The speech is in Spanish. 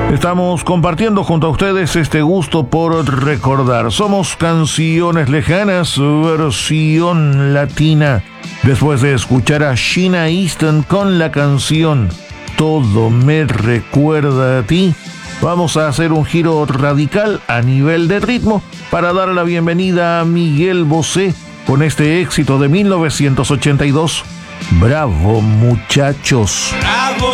Estamos compartiendo junto a ustedes este gusto por recordar. Somos Canciones Lejanas, versión latina. Después de escuchar a Sheena Easton con la canción Todo me recuerda a ti, vamos a hacer un giro radical a nivel de ritmo para dar la bienvenida a Miguel Bosé con este éxito de 1982, Bravo Muchachos. Bravo.